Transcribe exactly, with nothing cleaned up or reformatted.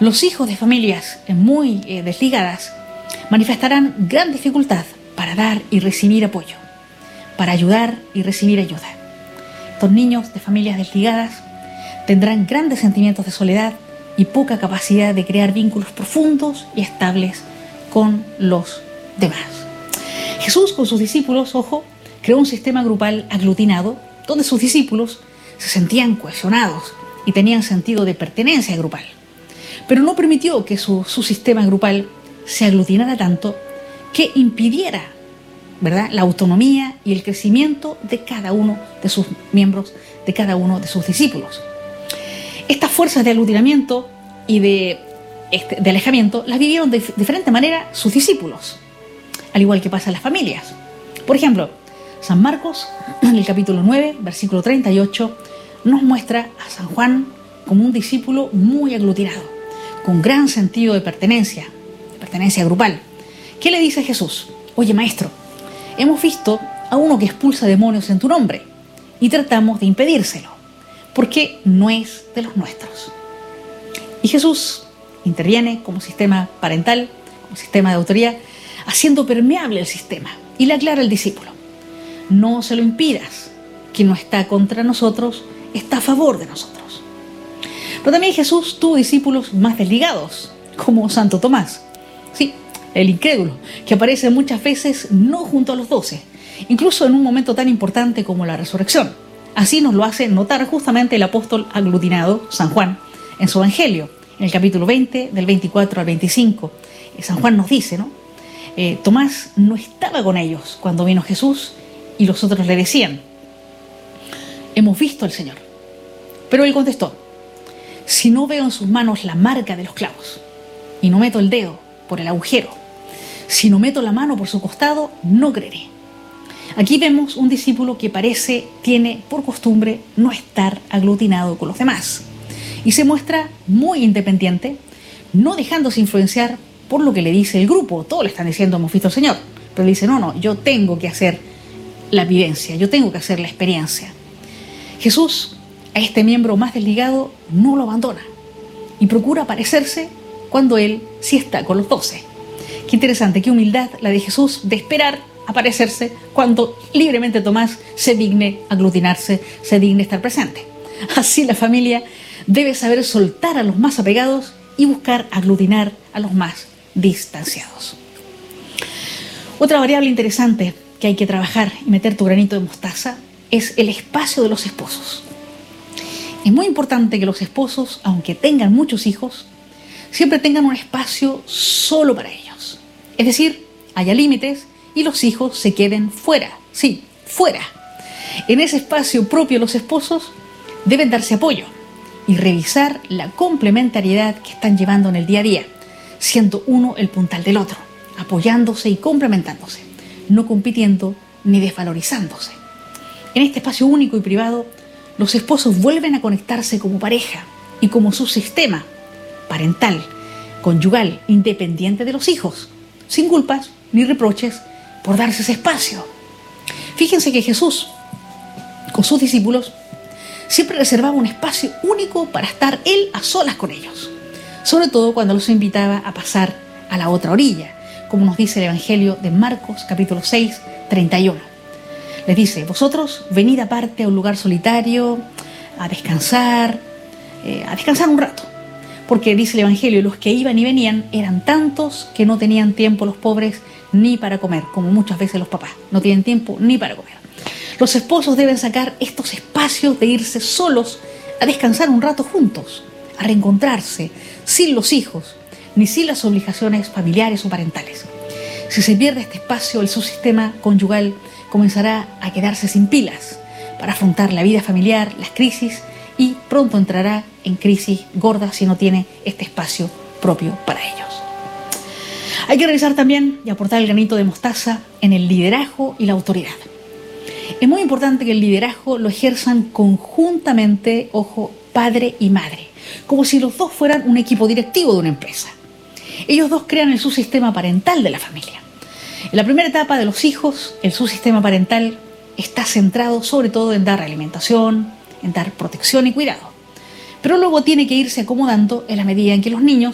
Los hijos de familias muy eh, desligadas manifestarán gran dificultad para dar y recibir apoyo, para ayudar y recibir ayuda. Estos niños de familias desligadas tendrán grandes sentimientos de soledad y poca capacidad de crear vínculos profundos y estables con los demás. Jesús con sus discípulos, ojo, creó un sistema grupal aglutinado donde sus discípulos se sentían cohesionados y tenían sentido de pertenencia grupal. Pero no permitió que su, su sistema grupal se aglutinara tanto que impidiera, ¿verdad?, la autonomía y el crecimiento de cada uno de sus miembros, de cada uno de sus discípulos. Estas fuerzas de aglutinamiento y de, este, de alejamiento las vivieron de diferente manera sus discípulos, al igual que pasa en las familias. Por ejemplo, San Marcos, en el capítulo nueve, versículo treinta y ocho, nos muestra a San Juan como un discípulo muy aglutinado, con gran sentido de pertenencia, de pertenencia grupal. ¿Qué le dice a Jesús? Oye, maestro, hemos visto a uno que expulsa demonios en tu nombre y tratamos de impedírselo, porque no es de los nuestros. Y Jesús interviene como sistema parental, como sistema de autoridad, haciendo permeable el sistema y le aclara al discípulo: no se lo impidas, quien no está contra nosotros está a favor de nosotros. Pero también Jesús tuvo discípulos más desligados, como Santo Tomás, sí, el incrédulo, que aparece muchas veces no junto a los doce, incluso en un momento tan importante como la resurrección. Así nos lo hace notar justamente el apóstol aglutinado, San Juan, en su Evangelio, en el capítulo veinte, del veinticuatro al veinticinco. San Juan nos dice, ¿no? Eh, Tomás no estaba con ellos cuando vino Jesús y los otros le decían: hemos visto al Señor. Pero él contestó: si no veo en sus manos la marca de los clavos y no meto el dedo por el agujero, si no meto la mano por su costado, no creeré. Aquí vemos un discípulo que parece tiene por costumbre no estar aglutinado con los demás y se muestra muy independiente, no dejándose influenciar por lo que le dice el grupo. Todos le están diciendo: hemos visto al Señor, pero él dice: no, no, yo tengo que hacer la vivencia, yo tengo que hacer la experiencia. Jesús a este miembro más desligado no lo abandona y procura parecerse cuando él sí está con los doce. Qué interesante, qué humildad la de Jesús de esperar aparecerse cuando libremente Tomás se digne aglutinarse, se digne estar presente. Así la familia debe saber soltar a los más apegados y buscar aglutinar a los más distanciados. Otra variable interesante que hay que trabajar y meter tu granito de mostaza es el espacio de los esposos. Es muy importante que los esposos, aunque tengan muchos hijos, siempre tengan un espacio solo para ellos. Es decir, haya límites y los hijos se queden fuera. Sí, fuera. En ese espacio propio los esposos deben darse apoyo y revisar la complementariedad que están llevando en el día a día, siendo uno el puntal del otro, apoyándose y complementándose, no compitiendo ni desvalorizándose. En este espacio único y privado, los esposos vuelven a conectarse como pareja y como su sistema parental, conyugal, independiente de los hijos, sin culpas ni reproches por darse ese espacio. Fíjense que Jesús, con sus discípulos, siempre reservaba un espacio único para estar él a solas con ellos, sobre todo cuando los invitaba a pasar a la otra orilla, como nos dice el Evangelio de Marcos, capítulo seis, treinta y uno. Les dice: vosotros venid aparte a un lugar solitario, a descansar, eh, a descansar un rato. Porque dice el Evangelio, los que iban y venían eran tantos que no tenían tiempo los pobres ni para comer, como muchas veces los papás, no tienen tiempo ni para comer. Los esposos deben sacar estos espacios de irse solos a descansar un rato juntos, a reencontrarse, sin los hijos, ni sin las obligaciones familiares o parentales. Si se pierde este espacio, el subsistema conyugal comenzará a quedarse sin pilas para afrontar la vida familiar, las crisis, y pronto entrará en crisis gorda si no tiene este espacio propio para ellos. Hay que revisar también y aportar el granito de mostaza en el liderazgo y la autoridad. Es muy importante que el liderazgo lo ejerzan conjuntamente, ojo, padre y madre, como si los dos fueran un equipo directivo de una empresa. Ellos dos crean el subsistema parental de la familia. En la primera etapa de los hijos, el subsistema parental está centrado sobre todo en dar alimentación, en dar protección y cuidado. Pero luego tiene que irse acomodando en la medida en que los niños